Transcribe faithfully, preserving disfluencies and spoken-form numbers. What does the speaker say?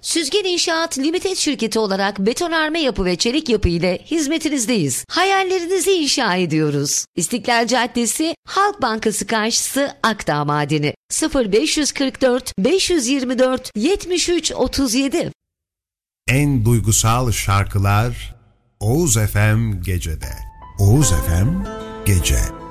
Süzgen İnşaat Limited şirketi olarak betonarme yapı ve çelik yapı ile hizmetinizdeyiz. Hayallerinizi inşa ediyoruz. İstiklal Caddesi, Halk Bankası karşısı, Akdağ Madeni. sıfır beş kırk dört beş yirmi dört yetmiş üç otuz yedi. En duygusal şarkılar Oğuz F M Gece'de. Oğuz F M Gece.